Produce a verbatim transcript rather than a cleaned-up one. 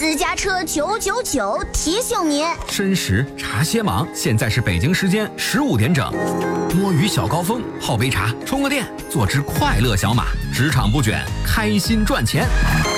私家车九九九提醒您： 申时茶歇忙，现在是北京时间十五点整。摸鱼小高峰，泡杯茶，充个电，做只快乐小马，职场不卷，开心赚钱。